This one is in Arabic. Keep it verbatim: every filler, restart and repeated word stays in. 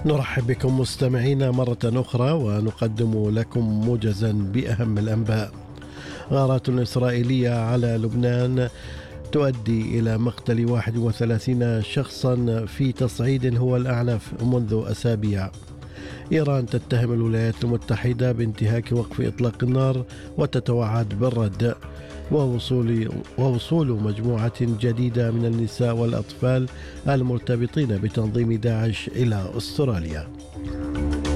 نرحب بكم مستمعينا مرة أخرى ونقدم لكم موجزا بأهم الأنباء. غارات إسرائيلية على لبنان تؤدي إلى مقتل واحد وثلاثين شخصا في تصعيد هو الأعنف منذ أسابيع. إيران تتهم الولايات المتحدة بانتهاك وقف إطلاق النار وتتوعد بالرد. ووصول, ووصول مجموعة جديدة من النساء والأطفال المرتبطين بتنظيم داعش إلى أستراليا.